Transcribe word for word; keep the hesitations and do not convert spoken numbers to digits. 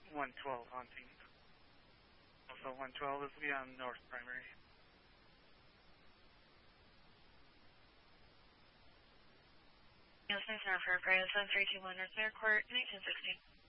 one twelve hunting. Also one twelve is beyond North Primary. Yes, thanks, for Brandon seven three two one North Airport, nineteen sixty.